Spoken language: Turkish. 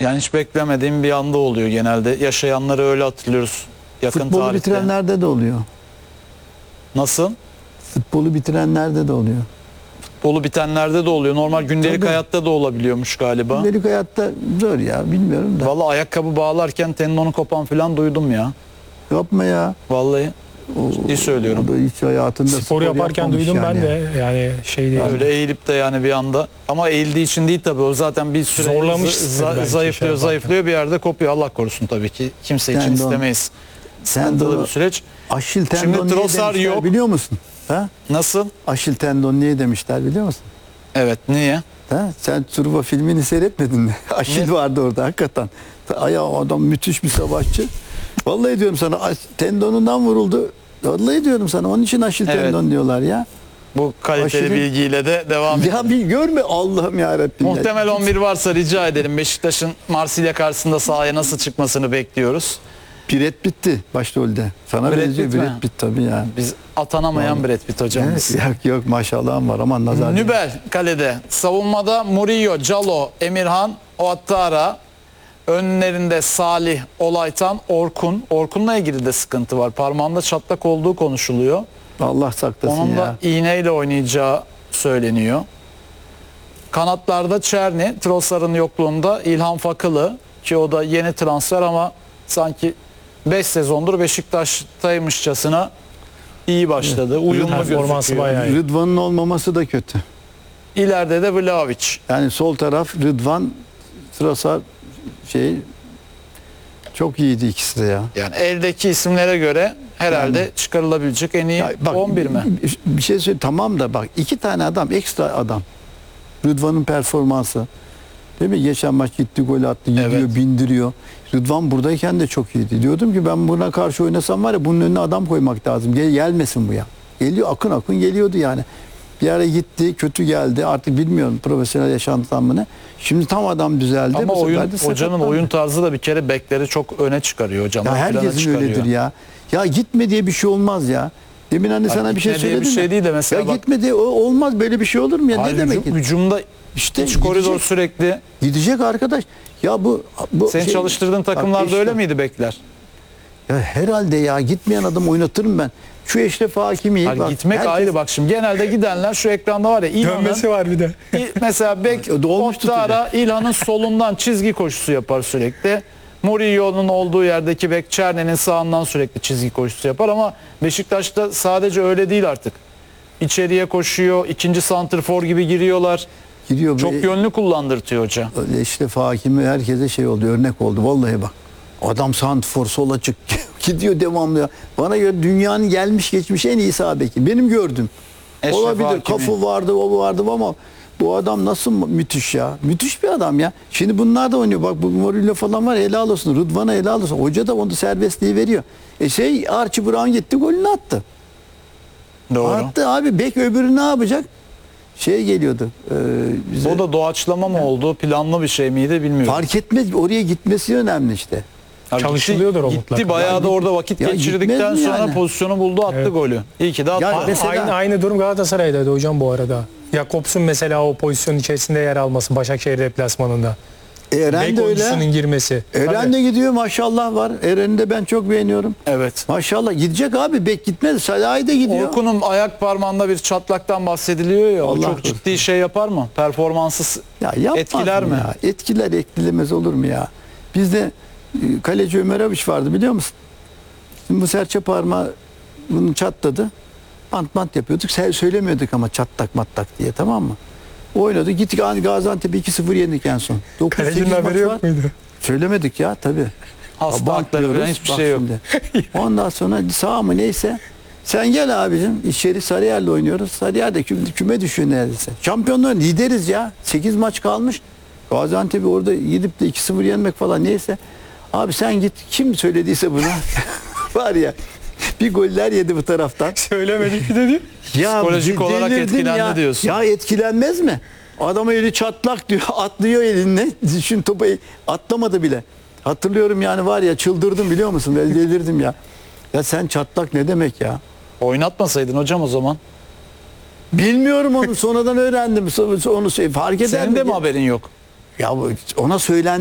Yani hiç beklemediğim bir anda oluyor genelde. Yaşayanları öyle hatırlıyoruz yakın Futbolu tarihte. bitirenlerde de oluyor. Nasıl? Futbolu bitirenlerde de oluyor. Futbolu bitenlerde de oluyor. Normal gündelik Tabii. hayatta da olabiliyormuş galiba. Gündelik hayatta zor ya, bilmiyorum da. Vallahi ayakkabı bağlarken tendonu kopan falan duydum ya. Yapma ya. Vallahi ciddi söylüyorum. O da hiç hayatında Spor yaparken yapmamış duydum yani. ben de, yani şey değil. Öyle eğilip de yani bir anda, ama eğildiği için değil tabii, o zaten bir süre Zorlamış belki zayıflıyor şey zayıflıyor, bir yerde kopuyor. Allah korusun tabii ki, kimse için Tendon. istemeyiz. Sıkıntılı bir süreç. Aşil tendon Şimdi niye Trossard demişler yok. biliyor musun? Ha? Nasıl? Aşil tendon niye demişler biliyor musun? Evet, niye? Ha? Sen Truva filmini seyretmedin mi? Aşil vardı orada hakikaten. Ayağı adam müthiş bir savaşçı. Vallahi diyorum sana, tendonundan vuruldu. Vallahi diyorum sana, onun için aşil Evet. tendon diyorlar ya. Bu kaliteli Aşil'in- bilgiyle de devam edelim. Ya bir görme Allah'ım yarabbim. ya. Muhtemel 11 varsa rica edelim. Beşiktaş'ın Marsilya karşısında sahaya nasıl çıkmasını bekliyoruz. Brad Pitt'ti başrolde. Sana Brad benziyor Pitt mi? Brad Pitt tabii yani. Biz atanamayan Brad Pitt hocamız. Yok maşallahım var, aman nazar değil. Nübel kalede. Savunmada Murillo, Calo, Emirhan, Ouattara. Önlerinde Salih, Olaytan, Orkun. Orkun'la ilgili de sıkıntı var. Parmağında çatlak olduğu konuşuluyor. Allah saklasın Onun ya. da iğneyle oynayacağı söyleniyor. Kanatlarda Çerni, Trossard'ın yokluğunda İlhan Fakılı, ki o da yeni transfer ama sanki 5 sezondur Beşiktaş'taymışçasına iyi başladı. Uyumlu Performansı gözüküyor. bayağı iyi. Rıdvan'ın olmaması da kötü. İleride de Vlahovic. Yani sol taraf Rıdvan, Trossard çok iyiydi ikisi de ya. Yani eldeki isimlere göre herhalde çıkarılabilecek en iyi Ya bak, 11 mi? Bir şey söyleyeyim, tamam da bak, iki tane adam, ekstra adam. Rıdvan'ın performansı. Değil mi? Geçen maç gitti, gol attı, gidiyor, Evet. bindiriyor. Rıdvan buradayken de çok iyiydi. Diyordum ki ben buna karşı oynasam var ya, bunun önüne adam koymak lazım. Gelmesin bu ya. Geliyor, akın akın geliyordu yani. Bir ara gitti, kötü geldi. Artık bilmiyorum profesyonel yaşantıdan mı ne. Şimdi tam adam düzeldi. Ama Bu sefer oyun, de hocanın sakatlandı. oyun tarzı da bir kere bekleri çok öne çıkarıyor hocam. Ya Ön plana herkesin çıkarıyor. öyledir ya. Ya gitme diye bir şey olmaz ya. Demin hani sana bir şey gitme diye söyledim bir şey ya. değil de mesela ya bak- gitme diye olmaz, böyle bir şey olur mu ya? Hayır, ne demek? hücumda İşte iç koridor gidecek. sürekli. Gidecek arkadaş. Ya bu Senin çalıştırdığın takımlarda Bak, öyle miydi bekler? Ya herhalde ya, gitmeyen adam oynatırım ben. Şu Eşref Hakimi'yi Hani bak. gitmek herkes- ayrı, bak şimdi genelde gidenler şu ekranda var ya, Dönmesi var bir de. mesela bek Dolmuş Ouattara İlhan'ın solundan çizgi koşusu yapar sürekli. Murillo'nun olduğu yerdeki bek Çerne'nin sağından sürekli çizgi koşusu yapar, ama Beşiktaş'ta sadece öyle değil artık. İçeriye koşuyor, ikinci santrfor gibi giriyorlar. Giriyor. Çok yönlü kullandırtıyor hoca. Eşref Hakimi herkese şey oldu, örnek oldu. Vallahi bak. Adam santrfor, sola çık gidiyor devamlı ya. Bana göre dünyanın gelmiş geçmiş en iyi sağ beki. Benim gördüm. Eşref Olabilir, Hakimi. Kafu vardı, o vardı ama bu adam nasıl müthiş ya. Müthiş bir adam ya. Şimdi bunlar da oynuyor. Bak bu Murillo falan var, helal olsun. Rıdvan'a helal olsun. Hoca da onu serbestliği veriyor. Archie Brown gitti, golünü attı. Doğru. Attı abi. Bek öbürü ne yapacak? Geliyordu. Bize, O da doğaçlama mı oldu, planlı bir şey miydi bilmiyorum. fark etmez, oraya gitmesi önemli işte. Ya Çalışılıyordur o gitti, mutlaka. bayağı da orada vakit Ya geçirdikten gitmez mi sonra yani? pozisyonu buldu, attı Evet. golü. İyi ki de attı. Ya mesela- Aynı durum Galatasaray'daydı hocam bu arada. Jakobs'un mesela o pozisyonun içerisinde yer alması Başakşehir deplasmanında. Eren Bek de oyuncusunun öyle. girmesi. Eren Tabii. de gidiyor, maşallah var. Eren'i de ben çok beğeniyorum. Evet. Maşallah gidecek abi, bek gitmez. Salah'ı da gidiyor. Orkun'un ayak parmağında bir çatlaktan bahsediliyor ya. O Allah çok korusun. ciddi şey yapar mı? Performansı Ya yapmaz etkiler mı mi? Ya? Etkiler, etkilemez olur mu ya? Bizde kaleci Ömer Abiş vardı, biliyor musun? Şimdi bu serçe parmağı bunu çatladı. Bant yapıyorduk. Söylemiyorduk ama çatlak matlak diye, tamam mı? Oynadı. Gittik Gaziantep'e 2-0 yendik en son. 9-8 Kalecinin maç haberi yok var. muydu? Söylemedik ya tabii. Hastalıkları falan hiçbir Bak şey yok. şimdi. Ondan sonra sağ mı neyse. Sen gel abicim, içeri Sarıyer'le oynuyoruz. Sarıyer'de küme düşüyor neredeyse. Şampiyonluğun lideriz ya. 8 maç kalmış. Gaziantep'i orada gidip de 2-0 yenmek falan neyse. Abi sen git, kim söylediyse bunu var ya, bir goller yedi bu taraftan. Söylemedik bir de diyor. Ya Psikolojik olarak delirdim etkilendi ya. diyorsun. Ya etkilenmez mi? Adama eli çatlak diyor, atlıyor elinle. Düşün, topu atlamadı bile. Hatırlıyorum yani, var ya, çıldırdım biliyor musun? Ben delirdim ya. Ya sen çatlak ne demek ya? Oynatmasaydın hocam o zaman. Bilmiyorum, onu sonradan öğrendim. Onu fark eder Senin de mi mi? haberin yok? Ya ona söylen